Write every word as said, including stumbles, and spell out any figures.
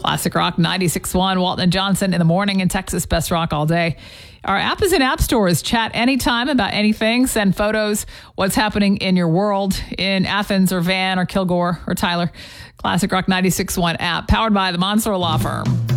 Classic Rock ninety-six point one, Walton and Johnson in the morning in Texas, best rock all day. Our app is in app stores. Chat anytime about anything. Send photos, what's happening in your world in Athens or Van or Kilgore or Tyler. Classic Rock ninety-six point one app, powered by the Mansour Law Firm.